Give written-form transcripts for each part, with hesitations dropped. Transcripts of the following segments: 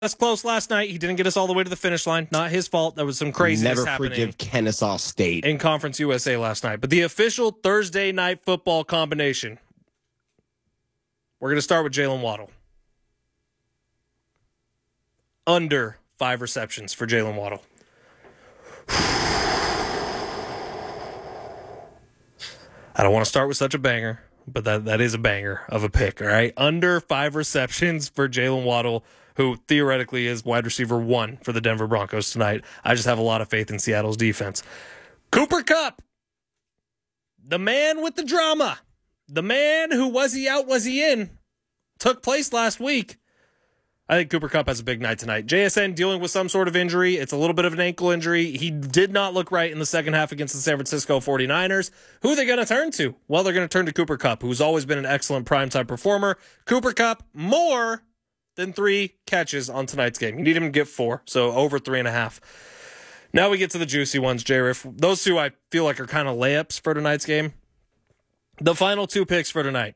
us close last night. He didn't get us all the way to the finish line. Not his fault. There was some craziness happening. Never forgive Kennesaw State. In Conference USA last night. But the official Thursday night football combination. We're going to start with Jalen Waddle. Under 5 receptions for Jalen Waddle. I don't want to start with such a banger, but that is a banger of a pick, all right? Under 5 receptions for Jalen Waddle, who theoretically is wide receiver 1 for the Denver Broncos tonight. I just have a lot of faith in Seattle's defense. Cooper Kupp, the man with the drama, the man who was he out, was he in, took place last week. I think Cooper Kupp has a big night tonight. JSN dealing with some sort of injury. It's a little bit of an ankle injury. He did not look right in the second half against the San Francisco 49ers. Who are they going to turn to? Well, they're going to turn to Cooper Kupp, who's always been an excellent primetime performer. Cooper Kupp, more than 3 catches on tonight's game. You need him to get 4, so over 3.5. Now we get to the juicy ones, J-Riff. Those 2 I feel like are kind of layups for tonight's game. The final 2 picks for tonight.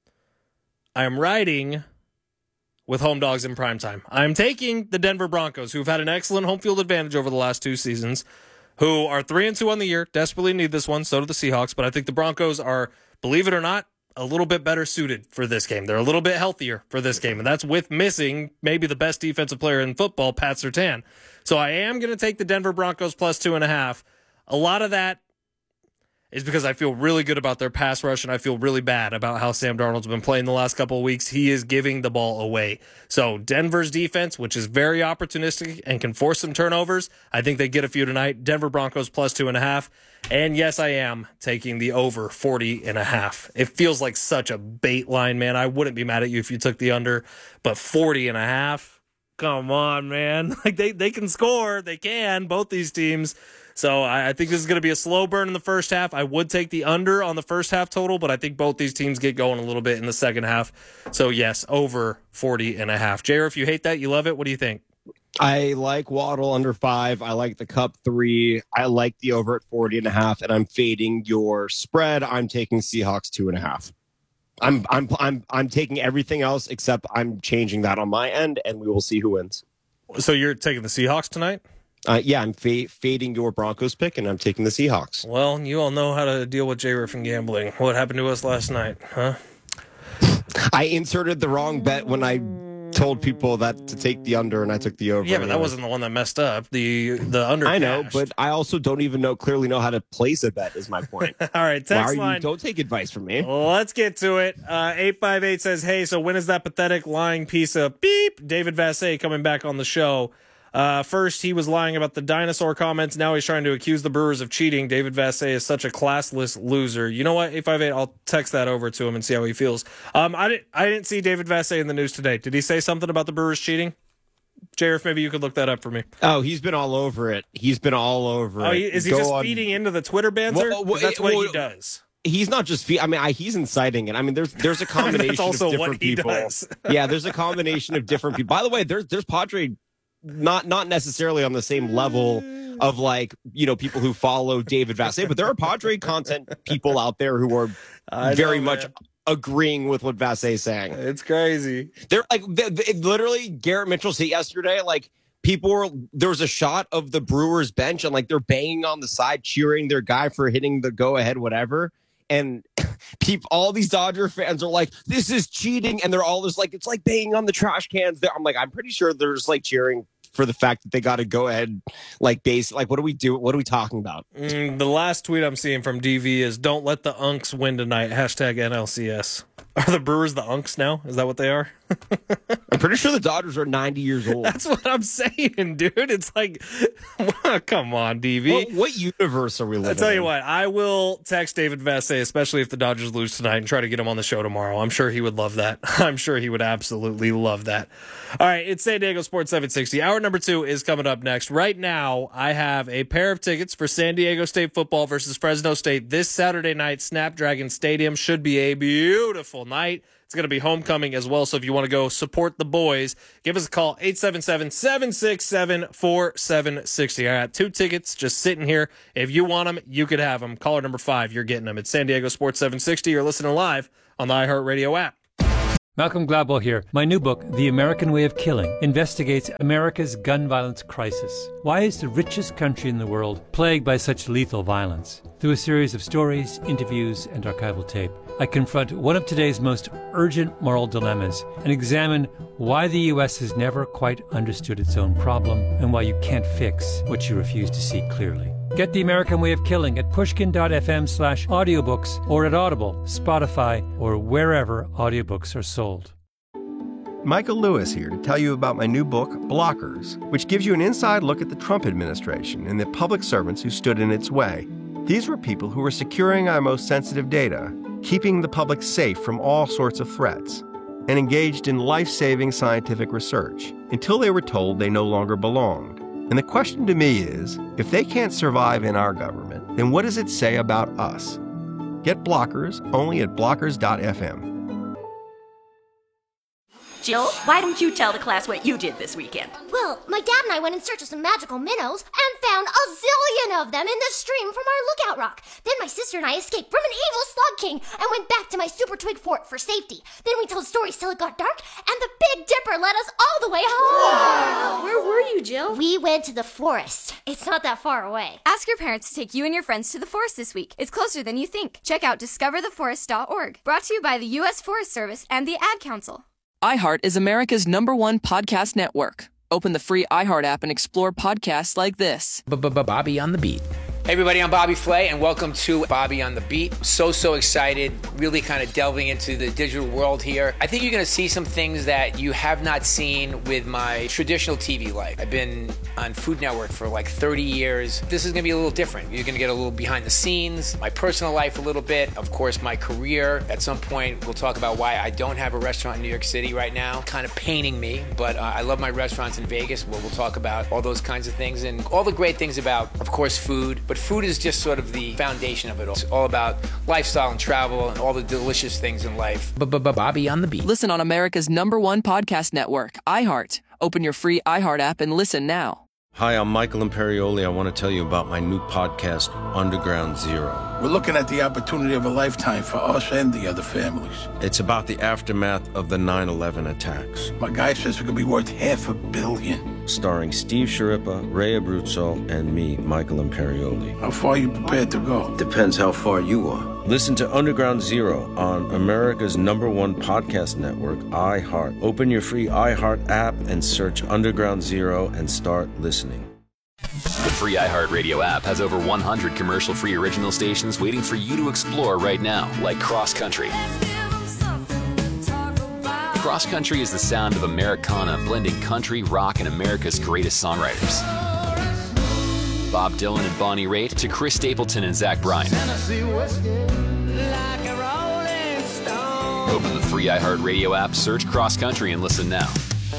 I am riding with home dogs in primetime. I'm taking the Denver Broncos, who've had an excellent home field advantage over the last 2 seasons, who are 3-2 on the year, desperately need this one, so do the Seahawks, but I think the Broncos are, believe it or not, a little bit better suited for this game. They're a little bit healthier for this game, and that's with missing maybe the best defensive player in football, Pat Surtain. So I am going to take the Denver Broncos plus 2.5. A lot of that is because I feel really good about their pass rush, and I feel really bad about how Sam Darnold's been playing the last couple of weeks. He is giving the ball away. So Denver's defense, which is very opportunistic and can force some turnovers, I think they get a few tonight. Denver Broncos plus 2.5. And yes, I am taking the over 40.5. It feels like such a bait line, man. I wouldn't be mad at you if you took the under, but 40.5? Come on, man. Like they can score. They can, both these teams. So I think this is going to be a slow burn in the first half. I would take the under on the first half total, but I think both these teams get going a little bit in the second half. So yes, over 40.5. Jair, if you hate that, you love it. What do you think? I like Waddle under 5. I like the Kupp 3. I like the over at 40.5, and I'm fading your spread. I'm taking Seahawks 2.5. I'm taking everything else except I'm changing that on my end, and we will see who wins. So you're taking the Seahawks tonight? Yeah, I'm fading your Broncos pick, and I'm taking the Seahawks. Well, you all know how to deal with J-Riff and gambling. What happened to us last night, huh? I inserted the wrong bet when I told people that to take the under, and I took the over. Yeah, but that wasn't the one that messed up. The under. I know, but I also don't even clearly know how to place a bet, is my point. All right, text line. Don't take advice from me. Let's get to it. 858 says, hey, so when is that pathetic lying piece of beep David Vassay coming back on the show? First, he was lying about the dinosaur comments. Now he's trying to accuse the Brewers of cheating. David Vassay is such a classless loser. You know what? 858, I'll text that over to him and see how he feels. I didn't see David Vassay in the news today. Did he say something about the Brewers cheating? Jairf, maybe you could look that up for me. Oh, he's been all over it. Is he just feeding into the Twitter banter? That's what he does. He's not just he's inciting it. I mean, there's a combination also of different what he people. Does. Yeah, there's a combination of different people. By the way, there's Padre not necessarily on the same level of people who follow David Vassay, but there are Padre content people out there who are very much agreeing with what Vassay is saying. It's crazy. They're literally Garrett Mitchell said yesterday, there was a shot of the Brewers bench and they're banging on the side, cheering their guy for hitting the go ahead, whatever. And all thase Dodger fans are like, this is cheating. And they're all just it's like banging on the trash cans. I'm I'm pretty sure they're just cheering for the fact that they got to go ahead, base. What do we do? What are we talking about? The last tweet I'm seeing from DV is, don't let the Unks win tonight. Hashtag NLCS. Are the Brewers the Unks now? Is that what they are? I'm pretty sure the Dodgers are 90 years old. That's what I'm saying, dude. It's come on, DV. What universe are we living in? I'll tell you what, I will text David Vassay, especially if the Dodgers lose tonight, and try to get him on the show tomorrow. I'm sure he would love that. I'm sure he would absolutely love that. All right, it's San Diego Sports 760. Hour number 2 is coming up next. Right now, I have a pair of tickets for San Diego State football versus Fresno State this Saturday night. Snapdragon Stadium should be a beautiful night. It's going to be homecoming as well, so if you want to go support the boys, give us a call, 877-767-4760. I got 2 tickets just sitting here. If you want them, you could have them. Caller number 5, you're getting them. It's San Diego Sports 760. You're listening live on the iHeartRadio app. Malcolm Gladwell here. My new book, The American Way of Killing, investigates America's gun violence crisis. Why is the richest country in the world plagued by such lethal violence? Through a series of stories, interviews, and archival tape, I confront one of today's most urgent moral dilemmas and examine why the U.S. has never quite understood its own problem and why you can't fix what you refuse to see clearly. Get The American Way of Killing at pushkin.fm/audiobooks or at Audible, Spotify, or wherever audiobooks are sold. Michael Lewis here to tell you about my new book, Blockers, which gives you an inside look at the Trump administration and the public servants who stood in its way. These were people who were securing our most sensitive data, keeping the public safe from all sorts of threats, and engaged in life-saving scientific research until they were told they no longer belonged. And the question to me is, if they can't survive in our government, then what does it say about us? Get Blockers only at blockers.fm. Jill, why don't you tell the class what you did this weekend? Well, my dad and I went in search of some magical minnows and found a zillion of them in the stream from our lookout rock. Then my sister and I escaped from an evil slug king and went back to my super twig fort for safety. Then we told stories till it got dark, and the Big Dipper led us all the way home. Wow. Where were you, Jill? We went to the forest. It's not that far away. Ask your parents to take you and your friends to the forest this week. It's closer than you think. Check out discovertheforest.org. Brought to you by the U.S. Forest Service and the Ad Council. iHeart is America's #1 podcast network. Open the free iHeart app and explore podcasts like this. Bobby on the Beat. Hey everybody, I'm Bobby Flay, and welcome to Bobby on the Beat. So excited, really kind of delving into the digital world here. I think you're going to see some things that you have not seen with my traditional TV life. I've been on Food Network for like 30 years. This is going to be a little different. You're going to get a little behind the scenes, my personal life a little bit, of course my career. At some point, we'll talk about why I don't have a restaurant in New York City right now. Kind of paining me, but I love my restaurants in Vegas, where we'll talk about all those kinds of things and all the great things about, of course, food. But food is just sort of the foundation of it all. It's all about lifestyle and travel and all the delicious things in life. Bobby on the Beat. Listen on America's #1 podcast network, iHeart. Open your free iHeart app and listen now. Hi, I'm Michael Imperioli. I want to tell you about my new podcast, Underground Zero. We're looking at the opportunity of a lifetime for us and the other families. It's about the aftermath of the 9/11 attacks. My guy says it could be worth $500 million. Starring Steve Sciarippa, Ray Abruzzo, and me, Michael Imperioli. How far are you prepared to go? Depends how far you are. Listen to Underground Zero on America's #1 podcast network, iHeart. Open your free iHeart app and search Underground Zero and start listening. The free iHeartRadio app has over 100 commercial-free original stations waiting for you to explore right now, like Cross Country. Cross Country is the sound of Americana blending country, rock, and America's greatest songwriters. Bob Dylan and Bonnie Raitt to Chris Stapleton and Zach Bryan. Open the free iHeartRadio app, search Cross Country, and listen now.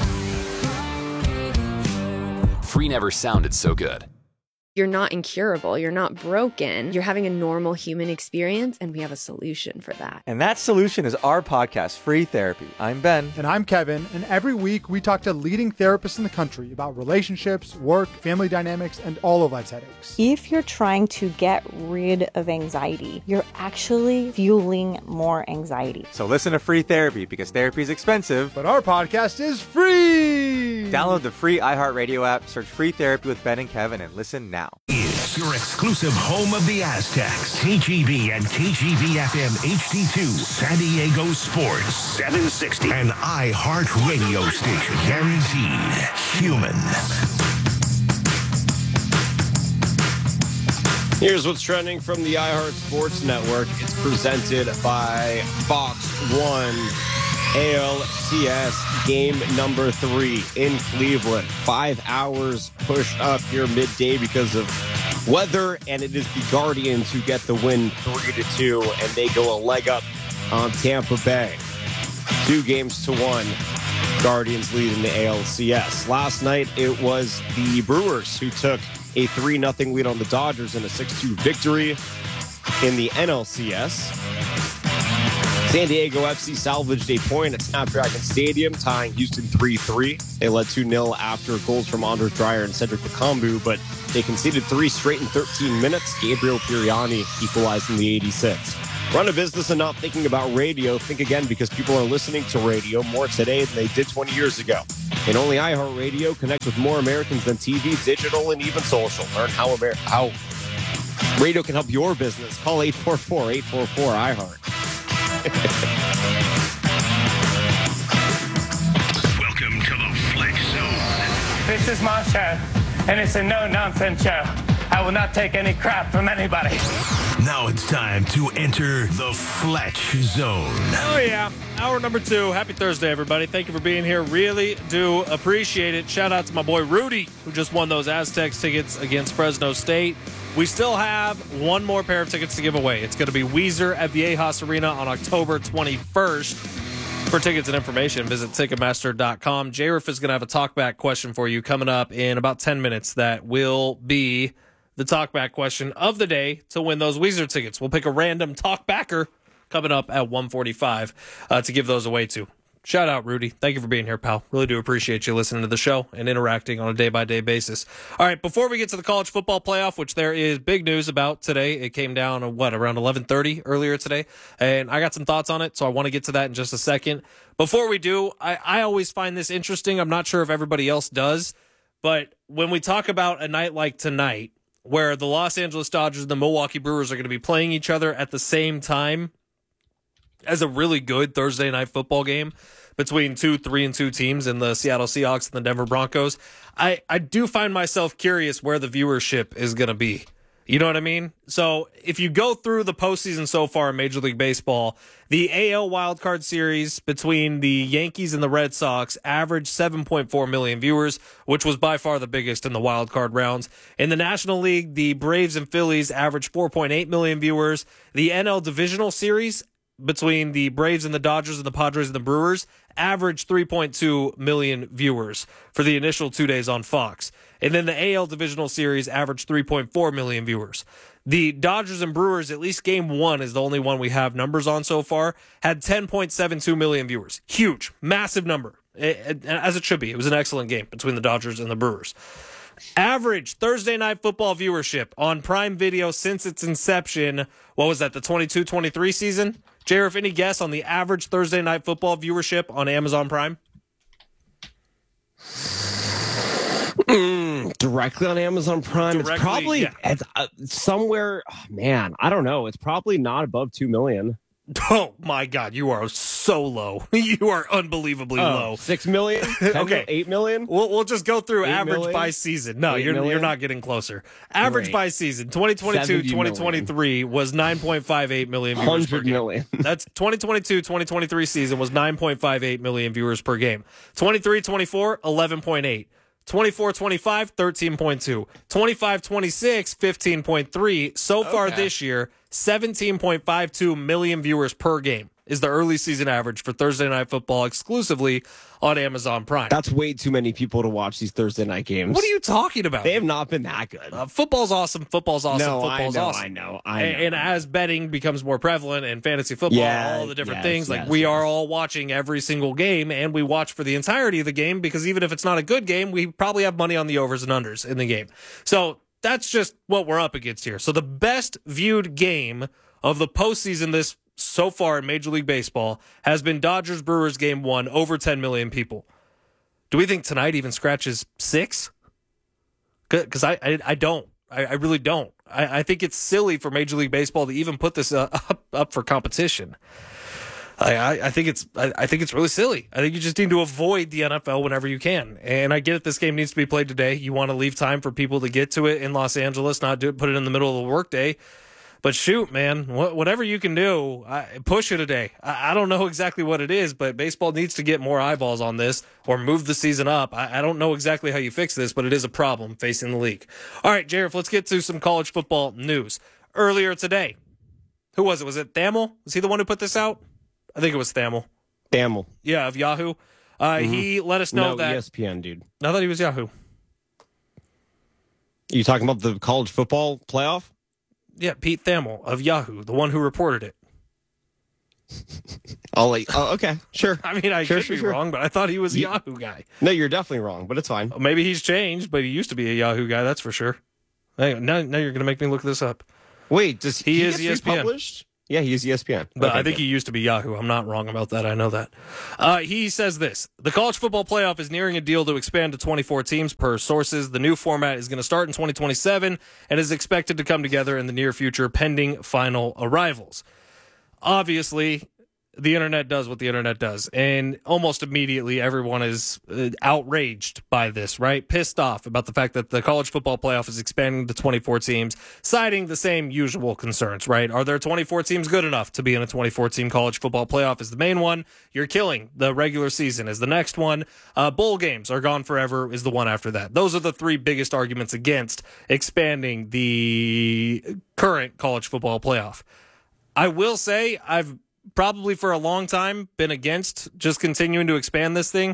Free never sounded so good. You're not incurable. You're not broken. You're having a normal human experience, and we have a solution for that. And that solution is our podcast, Free Therapy. I'm Ben. And I'm Kevin. And every week we talk to leading therapists in the country about relationships, work, family dynamics, and all of life's headaches. If you're trying to get rid of anxiety, you're actually fueling more anxiety. So listen to Free Therapy, because therapy is expensive. But our podcast is free! Download the free iHeartRadio app, search Free Therapy with Ben and Kevin, and listen now. Is your exclusive home of the Aztecs, KGB and KGB-FM HD2, San Diego Sports 760, an iHeart radio station, guaranteed human. Here's what's trending from the iHeart Sports Network. It's presented by Fox 1. ALCS game number 3 in Cleveland. 5 hours pushed up here midday because of weather, and it is the Guardians who get the win 3-2, and they go a leg up on Tampa Bay. 2-1. Guardians lead in the ALCS. Last night, it was the Brewers who took a 3-0 lead on the Dodgers in a 6-2 victory in the NLCS. San Diego FC salvaged a point at Snapdragon Stadium, tying Houston 3-3. They led 2-0 after goals from Anders Dreyer and Cedric Bakambu, but they conceded 3 straight in 13 minutes. Gabriel Piriani equalized in the 86th. Run a business and not thinking about radio? Think again, because people are listening to radio more today than they did 20 years ago. And only iHeartRadio connects with more Americans than TV, digital, and even social. Learn how radio can help your business. Call 844-844-iHeart. Welcome to the Flex Zone. This is my show, and it's a no-nonsense show. I will not take any crap from anybody. Now it's time to enter the Fletch Zone. Oh, yeah. Hour number 2. Happy Thursday, everybody. Thank you for being here. Really do appreciate it. Shout out to my boy Rudy, who just won those Aztecs tickets against Fresno State. We still have one more pair of tickets to give away. It's going to be Weezer at Viejas Arena on October 21st. For tickets and information, visit Ticketmaster.com. J-Riff is going to have a talkback question for you coming up in about 10 minutes. That will be the talkback question of the day to win those Weezer tickets. We'll pick a random talkbacker coming up at 1:45 to give those away to. Shout out, Rudy. Thank you for being here, pal. Really do appreciate you listening to the show and interacting on a day-by-day basis. All right, before we get to the college football playoff, which there is big news about today, it came down around 11:30 earlier today, and I got some thoughts on it, so I want to get to that in just a second. Before we do, I always find this interesting. I'm not sure if everybody else does, but when we talk about a night like tonight, where the Los Angeles Dodgers and the Milwaukee Brewers are going to be playing each other at the same time as a really good Thursday night football game between 3-2 teams in the Seattle Seahawks and the Denver Broncos, I do find myself curious where the viewership is going to be. You know what I mean? So if you go through the postseason so far in Major League Baseball, the AL wildcard series between the Yankees and the Red Sox averaged 7.4 million viewers, which was by far the biggest in the wildcard rounds. In the National League, the Braves and Phillies averaged 4.8 million viewers. The NL Divisional Series between the Braves and the Dodgers and the Padres and the Brewers averaged 3.2 million viewers for the initial 2 days on Fox. And then the AL Divisional Series averaged 3.4 million viewers. The Dodgers and Brewers, at least game 1 is the only one we have numbers on so far, had 10.72 million viewers. Huge, massive number, as it should be. It was an excellent game between the Dodgers and the Brewers. Average Thursday night football viewership on Prime Video since its inception, what was that, the 22-23 season? J-Riff, any guess on the average Thursday night football viewership on Amazon Prime? Directly on Amazon Prime, it's probably somewhere, I don't know. It's probably not above 2 million. Oh, my God. You are so low. You are unbelievably low. 6 million? 10 okay. 8 million? We'll just go through average by season. No, you're not getting closer. Average by season. 2022-2023 was 9.58 million viewers per game. Million. That's 2022-2023 season was 9.58 million viewers per game. 23-24, 11.8. 24-25, 13.2. 25-26, 15.3. So far this year, 17.52 million viewers per game is the early season average for Thursday Night Football exclusively on Amazon Prime. That's way too many people to watch these Thursday night games. What are you talking about? They have not been that good. Football's awesome. Football's awesome. No, football's awesome. I know. And as betting becomes more prevalent and fantasy football, all the different things, we are all watching every single game, and we watch for the entirety of the game because even if it's not a good game, we probably have money on the overs and unders in the game. So that's just what we're up against here. So the best viewed game of the postseason this so far in Major League Baseball has been Dodgers-Brewers Game 1, over 10 million people. Do we think tonight even scratches 6? Because I don't. I really don't. I think it's silly for Major League Baseball to even put this up for competition. I think it's really silly. I think you just need to avoid the NFL whenever you can. And I get it. This game needs to be played today. You want to leave time for people to get to it in Los Angeles, not put it in the middle of the workday. But shoot, man, whatever you can do, push it a day. I don't know exactly what it is, but baseball needs to get more eyeballs on this or move the season up. I don't know exactly how you fix this, but it is a problem facing the league. All right, J-Riff, let's get to some college football news. Earlier today, who was it? Was it Thamel? Was he the one who put this out? I think it was Thamel. Thamel. Yeah, of Yahoo. He let us know that... ESPN, dude. I thought he was Yahoo. You talking about the college football playoff? Yeah, Pete Thamel of Yahoo, the one who reported it. Okay, sure. I mean, I could be wrong, but I thought he was a Yahoo guy. No, you're definitely wrong, but it's fine. Maybe he's changed, but he used to be a Yahoo guy, that's for sure. Now you're going to make me look this up. Wait, does he is get ESPN. republished? Yeah, he's ESPN. But I think he used to be Yahoo. I'm not wrong about that. I know that. He says this. The college football playoff is nearing a deal to expand to 24 teams per sources. The new format is going to start in 2027 and is expected to come together in the near future pending final arrivals. Obviously, the internet does what the internet does, and almost immediately everyone is outraged by this, right? Pissed off about the fact that the college football playoff is expanding to 24 teams, citing the same usual concerns, right? Are there 24 teams good enough to be in a 24-team college football playoff is the main one. You're killing the regular season is the next one. Bowl games are gone forever is the one after that. Those are the three biggest arguments against expanding the current college football playoff. I will say I've probably for a long time been against just continuing to expand this thing.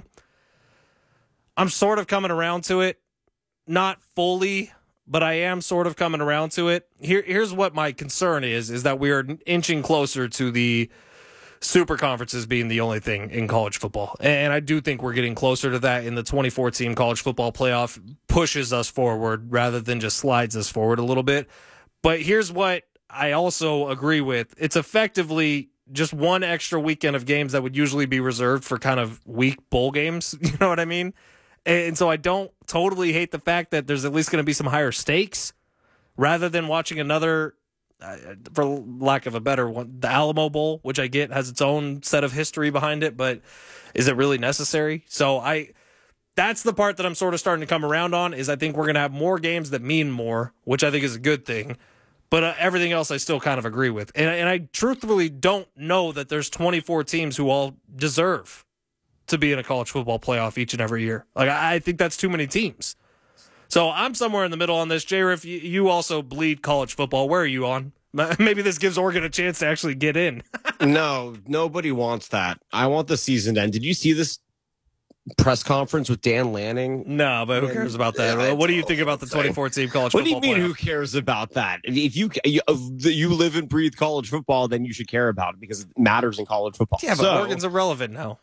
I'm sort of coming around to it. Not fully, but I am sort of coming around to it. Here's what my concern is that we are inching closer to the super conferences being the only thing in college football. And I do think we're getting closer to that, in the 24-team college football playoff pushes us forward rather than just slides us forward a little bit. But here's what I also agree with. It's effectively just one extra weekend of games that would usually be reserved for kind of weak bowl games. You know what I mean? And so I don't totally hate the fact that there's at least going to be some higher stakes rather than watching another, for lack of a better one, the Alamo Bowl, which I get has its own set of history behind it, but is it really necessary? So that's the part that I'm sort of starting to come around on, is I think we're going to have more games that mean more, which I think is a good thing. But everything else I still kind of agree with. And I truthfully don't know that there's 24 teams who all deserve to be in a college football playoff each and every year. Like, I think that's too many teams. So I'm somewhere in the middle on this. J-Riff, you also bleed college football. Where are you on? Maybe this gives Oregon a chance to actually get in. No, nobody wants that. I want the season to end. Did you see this press conference with Dan Lanning? No, but who cares about that? Yeah, what do you think about the 24-team college football playoff? What do you mean, who cares about that? If you live and breathe college football, then you should care about it because it matters in college football. Yeah, but Oregon's irrelevant now.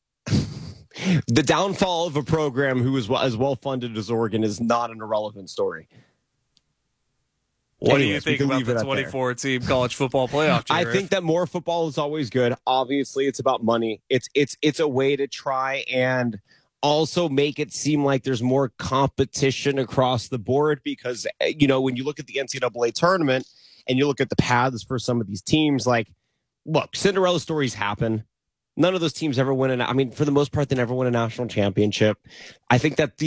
The downfall of a program who is as well-funded as Oregon is not an irrelevant story. What do you think about the 24-team college football playoff, I think that more football is always good. Obviously, it's about money. It's a way to try and also make it seem like there's more competition across the board because, when you look at the NCAA tournament and you look at the paths for some of these teams, like, look, Cinderella stories happen. None of those teams ever win for the most part, they never win a national championship. I think that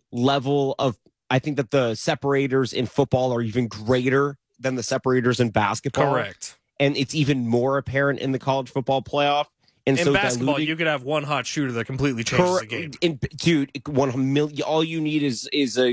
I think that the separators in football are even greater than the separators in basketball. Correct. And it's even more apparent in the college football playoff. And in basketball, you could have one hot shooter that completely changes the game. Dude, 1 million. All you need is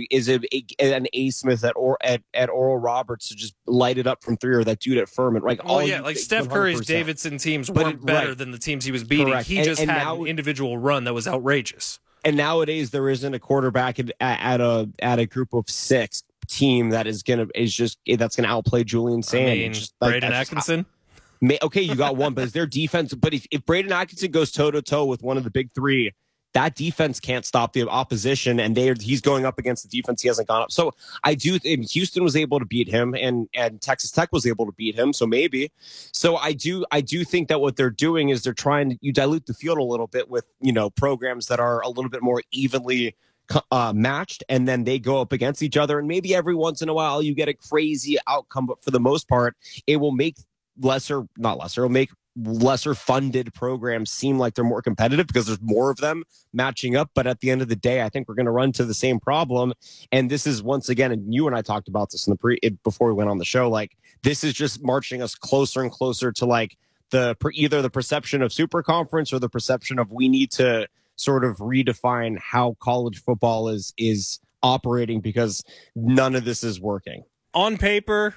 an A. Smith at Oral Roberts to just light it up from three, or that dude at Furman. Like, Steph Curry's 100%. Davidson teams weren't better than the teams he was beating. Correct. He just had an individual run that was outrageous. And nowadays there isn't a quarterback at a group of 6 team that's gonna outplay Julian Sand. Braden Atkinson. Okay, you got one, but is their defense? But if Braden Atkinson goes toe to toe with one of the big 3, that defense can't stop the opposition, and he's going up against the defense he hasn't gone up. So Houston was able to beat him, and Texas Tech was able to beat him. So maybe. So I do think that what they're doing is they're trying to dilute the field a little bit with programs that are a little bit more evenly matched, and then they go up against each other, and maybe every once in a while you get a crazy outcome, but for the most part, it will make it'll make lesser funded programs seem like they're more competitive because there's more of them matching up. But at the end of the day, I think we're going to run to the same problem. And this is, once again, and you and I talked about this before we went on the show, like, this is just marching us closer and closer to like either the perception of super conference or the perception of we need to sort of redefine how college football is operating, because none of this is working. On paper,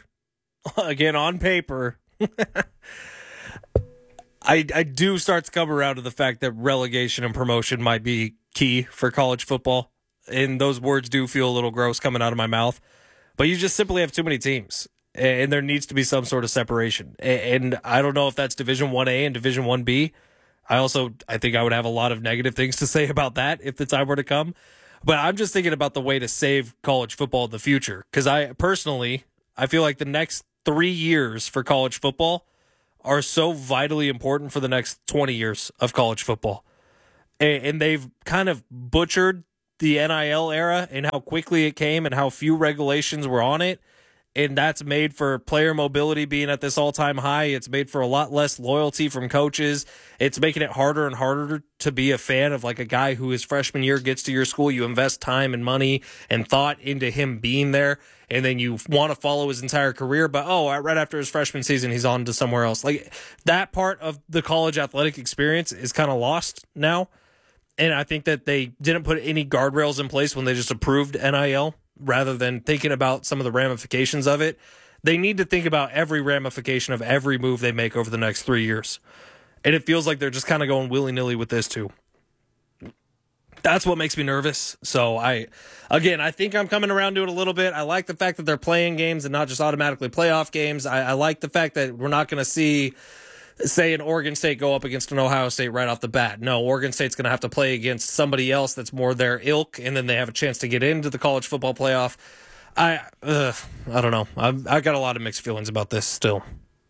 I do start to come around to the fact that relegation and promotion might be key for college football. And those words do feel a little gross coming out of my mouth. But you just simply have too many teams. And there needs to be some sort of separation. And I don't know if that's Division 1A and Division 1B. I think I would have a lot of negative things to say about that if the time were to come. But I'm just thinking about the way to save college football in the future. Because I feel like the next 3 years for college football are so vitally important for the next 20 years of college football. And they've kind of butchered the NIL era and how quickly it came and how few regulations were on it. And that's made for player mobility being at this all-time high. It's made for a lot less loyalty from coaches. It's making it harder and harder to be a fan of like a guy who his freshman year gets to your school. You invest time and money and thought into him being there, and then you want to follow his entire career. But, right after his freshman season, he's on to somewhere else. Like, that part of the college athletic experience is kind of lost now. And I think that they didn't put any guardrails in place when they just approved NIL. Rather than thinking about some of the ramifications of it, they need to think about every ramification of every move they make over the next 3 years. And it feels like they're just kind of going willy-nilly with this too. That's what makes me nervous. So I think I'm coming around to it a little bit. I like the fact that they're playing games and not just automatically playoff games. I like the fact that we're not going to see, say, an Oregon State go up against an Ohio State right off the bat. No, Oregon State's going to have to play against somebody else that's more their ilk, and then they have a chance to get into the college football playoff. I don't know. I've got a lot of mixed feelings about this still.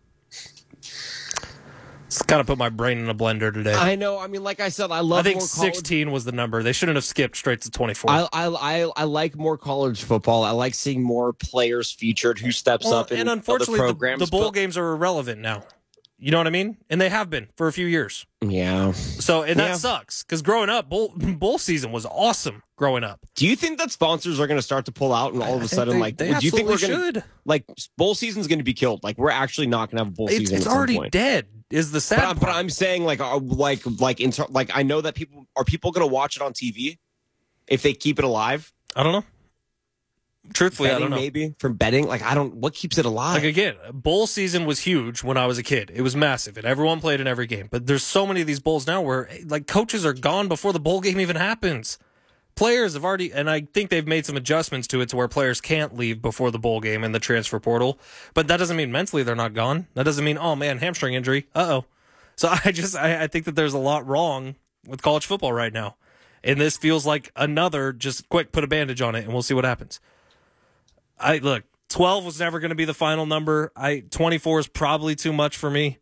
It's kind of put my brain in a blender today. I know. I mean, like I said, I think 16 was the number. They shouldn't have skipped straight to 24. I like more college football. I like seeing more players featured who steps up in unfortunately, other programs. The bowl games are irrelevant now. You know what I mean? And they have been for a few years. Yeah. So, and that sucks because growing up, bowl season was awesome growing up. Do you think that sponsors are going to start to pull out and all of a sudden, do you think we're going to, like, bowl season's going to be killed? Like, we're actually not going to have a bowl season. It's already dead. Is the sad but I'm saying, like I know that people going to watch it on TV if they keep it alive? I don't know. Truthfully, betting, I don't know. Maybe from betting, what keeps it alive? Like, again, bowl season was huge when I was a kid. It was massive, and everyone played in every game. But there's so many of these bowls now where, like, coaches are gone before the bowl game even happens. Players have already, and I think they've made some adjustments to it to where players can't leave before the bowl game in the transfer portal. But that doesn't mean mentally they're not gone. That doesn't mean, oh man, hamstring injury. So I think that there's a lot wrong with college football right now, and this feels like another just quick put a bandage on it, and we'll see what happens. Look, 12 was never going to be the final number. 24 is probably too much for me.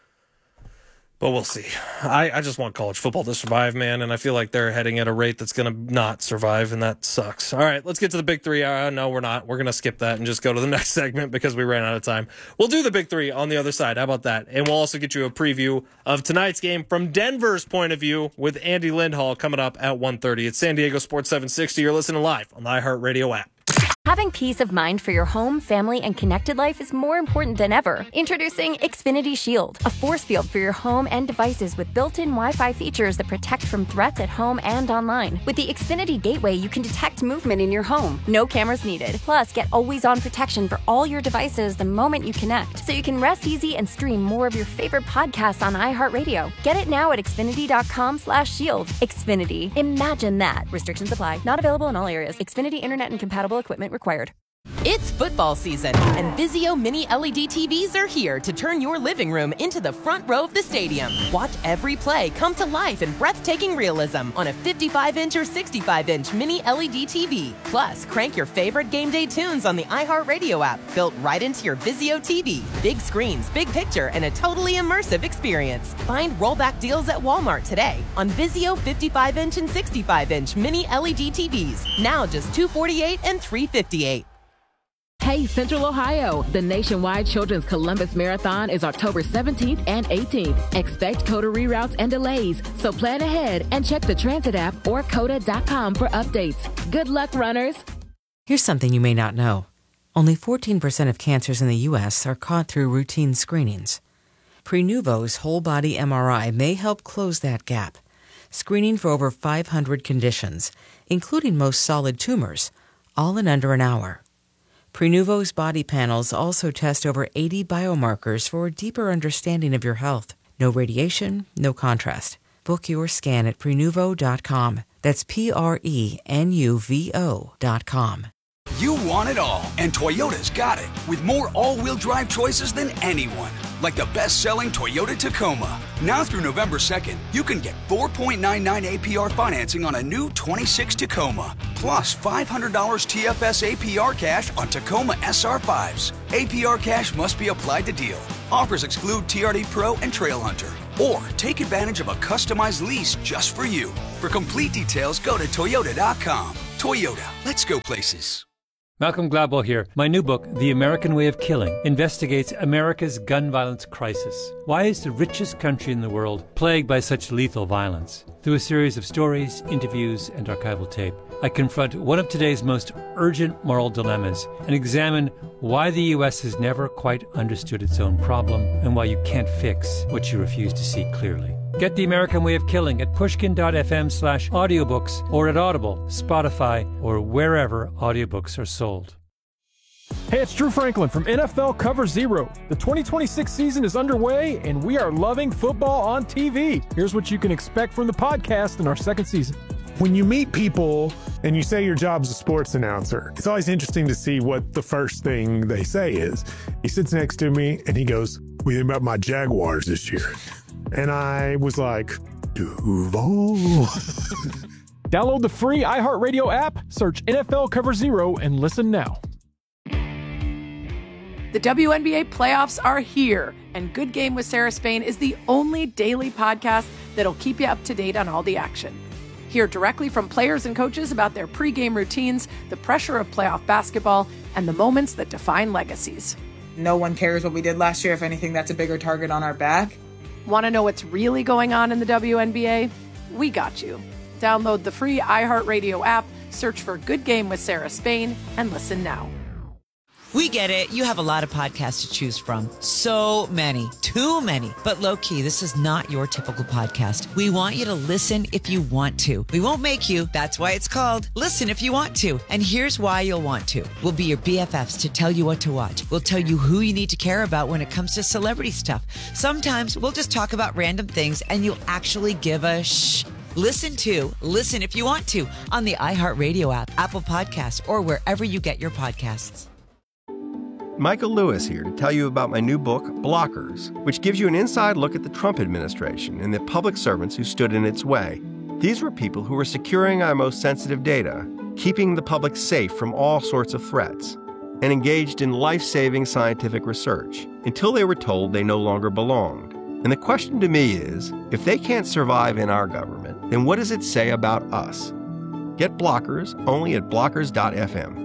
But we'll see. I just want college football to survive, man, and I feel like they're heading at a rate that's going to not survive, and that sucks. All right, let's get to the big three. No, we're not. We're going to skip that and just go to the next segment because we ran out of time. We'll do the big three on the other side. How about that? And we'll also get you a preview of tonight's game from Denver's point of view with Andy Lindhall coming up at 1:30. It's San Diego Sports 760. You're listening live on the iHeartRadio app. Having peace of mind for your home, family, and connected life is more important than ever. Introducing Xfinity Shield, a force field for your home and devices with built-in Wi-Fi features that protect from threats at home and online. With the Xfinity Gateway, you can detect movement in your home. No cameras needed. Plus, get always-on protection for all your devices the moment you connect, so you can rest easy and stream more of your favorite podcasts on iHeartRadio. Get it now at Xfinity.com/shield. Xfinity. Imagine that. Restrictions apply. Not available in all areas. Xfinity Internet and compatible equipment required. It's football season, and Vizio Mini LED TVs are here to turn your living room into the front row of the stadium. Watch every play come to life in breathtaking realism on a 55-inch or 65-inch Mini LED TV. Plus, crank your favorite game day tunes on the iHeartRadio app, built right into your Vizio TV. Big screens, big picture, and a totally immersive experience. Find rollback deals at Walmart today on Vizio 55-inch and 65-inch Mini LED TVs. Now just $248 and $358. Hey, Central Ohio! The nationwide Children's Columbus Marathon is October 17th and 18th. Expect COTA reroutes and delays, so plan ahead and check the transit app or COTA.com for updates. Good luck, runners! Here's something you may not know. Only 14% of cancers in the U.S. are caught through routine screenings. Prenuvo's whole-body MRI may help close that gap, screening for over 500 conditions, including most solid tumors, all in under an hour. Prenuvo's body panels also test over 80 biomarkers for a deeper understanding of your health. No radiation, no contrast. Book your scan at Prenuvo.com. That's Prenuvo.com. You want it all, and Toyota's got it. With more all-wheel drive choices than anyone. Like the best-selling Toyota Tacoma. Now through November 2nd, you can get 4.99 APR financing on a new 26 Tacoma. Plus $500 TFS APR cash on Tacoma SR5s. APR cash must be applied to deal. Offers exclude TRD Pro and Trail Hunter. Or take advantage of a customized lease just for you. For complete details, go to Toyota.com. Toyota, let's go places. Malcolm Gladwell here. My new book, The American Way of Killing, investigates America's gun violence crisis. Why is the richest country in the world plagued by such lethal violence? Through a series of stories, interviews, and archival tape, I confront one of today's most urgent moral dilemmas and examine why the U.S. has never quite understood its own problem and why you can't fix what you refuse to see clearly. Get The American Way of Killing at pushkin.fm/audiobooks or at Audible, Spotify, or wherever audiobooks are sold. Hey, it's Drew Franklin from NFL Cover Zero. The 2026 season is underway, and we are loving football on TV. Here's what you can expect from the podcast in our second season. When you meet people and you say your job's a sports announcer, it's always interesting to see what the first thing they say is. He sits next to me and he goes, "What do you think about my Jaguars this year?" And I was like, Duval. Download the free iHeartRadio app, search NFL Cover Zero, and listen now. The WNBA playoffs are here, and Good Game with Sarah Spain is the only daily podcast that'll keep you up to date on all the action. Hear directly from players and coaches about their pregame routines, the pressure of playoff basketball, and the moments that define legacies. No one cares what we did last year. If anything, that's a bigger target on our back. Want to know what's really going on in the WNBA? We got you. Download the free iHeartRadio app, search for Good Game with Sarah Spain, and listen now. We get it. You have a lot of podcasts to choose from. So many. Too many. But low-key, this is not your typical podcast. We want you to listen if you want to. We won't make you. That's why it's called Listen If You Want To. And here's why you'll want to. We'll be your BFFs to tell you what to watch. We'll tell you who you need to care about when it comes to celebrity stuff. Sometimes we'll just talk about random things and you'll actually give a shh. Listen If You Want To on the iHeartRadio app, Apple Podcasts, or wherever you get your podcasts. Michael Lewis here to tell you about my new book, Blockers, which gives you an inside look at the Trump administration and the public servants who stood in its way. These were people who were securing our most sensitive data, keeping the public safe from all sorts of threats, and engaged in life-saving scientific research until they were told they no longer belonged. And the question to me is, if they can't survive in our government, then what does it say about us? Get Blockers only at blockers.fm.